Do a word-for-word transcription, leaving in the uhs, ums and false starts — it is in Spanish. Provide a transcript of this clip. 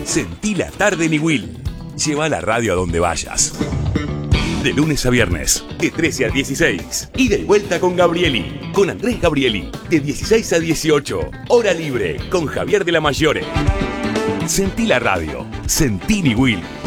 Sentí la tarde en Will. Lleva la radio a donde vayas. De lunes a viernes, de trece a dieciséis. Y de vuelta con Gabrieli, con Andrés Gabrieli, de dieciséis a dieciocho. Hora libre, con Javier de la Mayore. Sentí la radio. Sentí Will.